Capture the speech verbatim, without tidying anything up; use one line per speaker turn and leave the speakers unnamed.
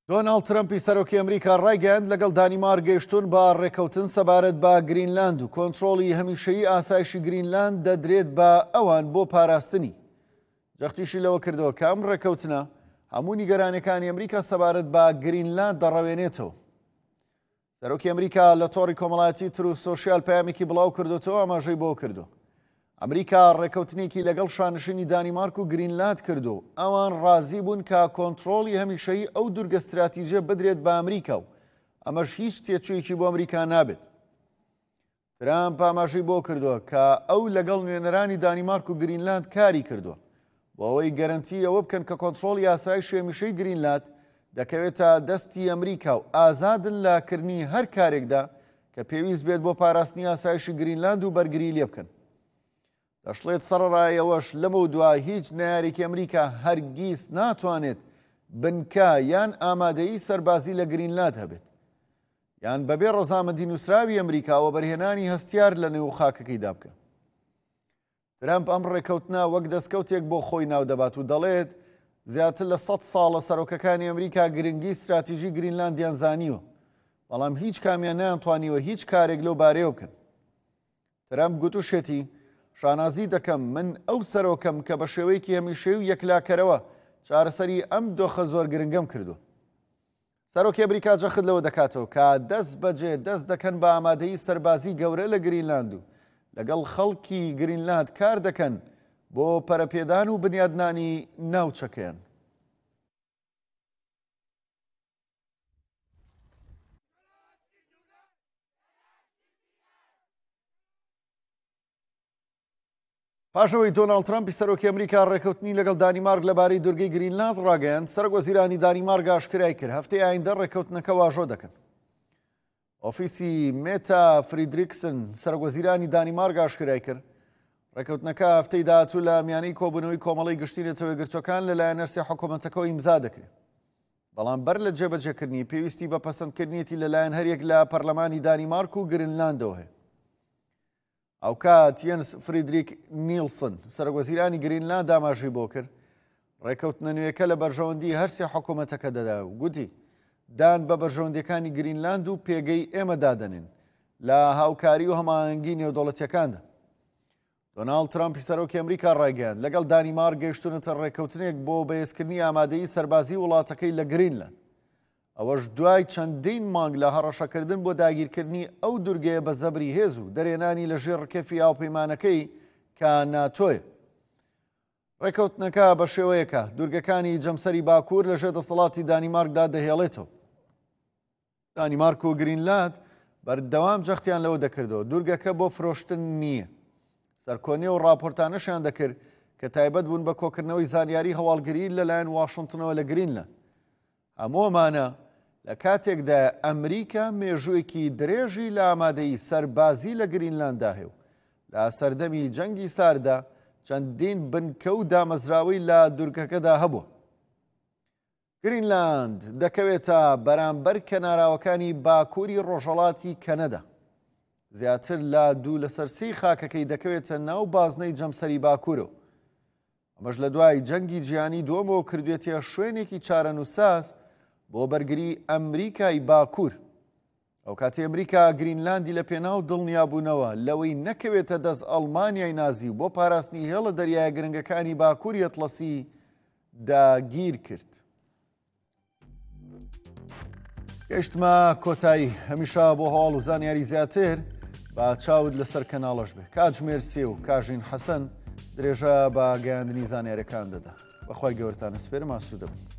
دۆناڵد ترەمپی سەرۆکی ئەمریکا ڕایگەیاند لەگەڵ دانیمارک گەیشتوون بە ڕێکەوتن سەبارەت بە گرینلاند و کۆنتڕۆڵی هەمیشەیی ئاسایشی گرینلاند دەدرێت بە ئەوان بۆ پاراستنی. جەختیشی لەوە کردەوە کە ئەم ڕێکەوتنە هەموو نیگەرانەکانی ئەمریکا سەبارەت بە گرینلاند دەڕەوێنێتەوە. سەرۆکی ئەمریکا لە تۆڕی کۆمەڵایەتی تر و سۆشیال پەیامێکی بڵاو کردوتەوە ئاماژەی بۆ کردو. ئەمریکا ڕێکەوتنێکی لەگەڵ شانشینی دانیمارک و گرینلاند کردو. ئەوان ڕازی بوون کە کۆنتڕۆڵی هەمیشەیی ئەو دوورگە استراتیژیە بدرێت بە ئەمریکا و ئەمەش هیچ تێچوویەکی بۆ ئەمریکا نابێت. ترامپ ئاماژەی بۆ کردووە کە ئەو لەگەڵ نوێنەرانی دانیمارک و گرینلاند کاری کردووە بۆ ئەوەی گەرەنتی ئەوە بکەن کە کۆنتڕۆڵی ئاسایشی هەمیشەی گرینلاند دەکەوێتە دەستی ئەمریکا و ئازادن لە کردنی هەر کارێکدا کە پێویست بێت بۆ پاراستنی ئاسایشی گرینلاند و بەرگری لێ بکەن. دەشڵێت سەرڕایەوەش لەمە دوای هیچ نارێکی ئەمریکا هەرگیز ناتوانێت بنکە یان ئامادەیی سەربازی لە گرینلاند هەبێت یان بەبێ ڕەزامەندی نووسراوی ئەمریکاوە بەرهێنانی هەستیار لە نێو خاکەکەیدا بکە. ترامپ ئەم ڕێکەوتنە وەک دەستکەوتێک بۆ خۆی ناو دەبات و دەڵێت زیاتر لە سەد ساڵە سەرۆکەکانی ئەمریکا گرنگی استراتیژی گرینلاندیان زانیوە، بەڵام هیچ کامیان نەیانتوانیوە هیچ کارێک لەو بارەیەوە بکەن. ترامپ گوتوشێتی شانازی دەکەم من ئەو سەرۆکەم کە بە شێوەیەکی هەمیشەیی و یەکلاکەرەوە چارەسەری ئەم دۆخە زۆر گرنگەم کردو. سەرۆکی ئەمریکا جەخت لەوە دەکاتەوە کە دەست بەجێ دەست دەکەن بە ئامادەیی سەربازی گەورە لە گرینلاند و لەگەڵ خەڵکی گرینلاند کار دەکەن بۆ پەرەپێدان و بنیادنانی ناوچەکەیان. پاشەوەی دۆناڵد ترەمپی سەرۆکی ئەمریکا ڕێکەوتنی لەگەڵ دانیمارک لەبارەی دوورگەی گرینلاند ڕاگەیاند، سەرۆکوەزیرانی دانیمارک ئاشکرای کرد هەفتەی ئایندە ڕێکەوتنەکە واژۆ دەکەن. ئۆفیسی مێتا فریدریکسن سەرۆکوەزیرانی دانیمارک ئاشکرای کرد ڕێکەوتنەکە هەفتەی داهاتوو لە میانەی کۆبوونەوەی کۆمەڵی گشتی نێتەوەی گرتوەکان لەلایەن هەرسێ حکوومەتەکەەوە ئیمزا دەکرێت. بەڵام بەر لە جێبەجێکردنی پێویستی بە پەسەندکردنیەتی لەلایەن هەریەک لە پەرلەمانی دانیمارک و گرینلاندەوە هەیە. ئەو کات یەنس فریدریک نیلسن سەرۆکوەزیرانی گرینلاند ئاماژەی بۆ کرد ڕێکەوتنە نوێیەکە لە بەرژەوەندی هەرسێ حکوومەتەکە دەدا و گوتی دان بە بەرژەوەندیەکانی گرینلاند و پێگەی ئێمە دادەنێن لە هاوکاری و هەماهەنگی نێودەوڵەتیەکاندا. دۆناڵد ترەمپی سەرۆکی ئەمریکا ڕایگەیاند لەگەڵ دانیمارک گەیشتونەتە ڕێکەوتنێک بۆ بەهێزکردنی ئامادەیی سەربازی وڵاتەکەی لە گرینلاند، ئەوەش دوای چەندین مانگ لە هەڕەشەکردن بۆ داگیرکردنی ئەو دوورگەیە بە زەبری هێز و دەرێنانی لە ژێر ڕکێفی هاوپەیمانەکەی کە ناتۆیە. ڕێکەوتنەکە بە شێوەیەکە دوورگەکانی جەمسەری باکوور لە ژێر دەسەڵاتی دانیمارکدا دەهێڵێتەوە. دانیمارک و گرینلاند بەردەوام جەختیان لەوە دەکردەوە دوورگەکە بۆ فرۆشتن نییە. سەرکۆنیە و ڕاپۆرتانەشیان دەکرد کە تایبەت بوون بە کۆکردنەوەی زانیاری هەواڵگری لەلایەن واشنتنەوە لە گرینلاند. هەمووەمانە لە کاتێکدا ئەمریکا مێژوویەکی درێژی لە ئامادەی سەربازی لە گرینلاندا هێو لە سەردەمی جەنگی ساردا چەندین بنکە و دامەزراوەی لە دوورگەکەدا هەبووە. گرینلاند دەکەوێتە بەرامبەر کەناراوەکانی باکووری ڕۆژهەڵاتی کەنەدا. زیاتر لە دوو لە سەرسەی خاکەکەی دەکەوێتە ناو بازنەی جەمسەری باکوورەوە. ئەمەش لە دوای جەنگی جیهانی دووەمەوە کردوێتە شوێنێکی چارەنووساز بۆ بەرگری ئەمریکای باکوور. ئەو کاتی ئەمریکا گرینلاندی لە پێناو دڵنیابوونەوە لەوەی نەکەوێتە دەست ئەڵمانیای نازی بۆ پاراستنی هێڵە دەریایە گرنگەکانی باکووری ئەتڵەسی داگیر کرد. گەیشتمە کۆتایی هەمیشە بۆ هەواڵ و زانیاری زیاتر با چاود لەسەر کەناڵەش بێ. کاتژمێر سێ و کاژین حەسەن درێژە بە گەیاندنی زانیاریەکان دەدا. بەخوای گەورەتان سپێرم ئاسوودە بن.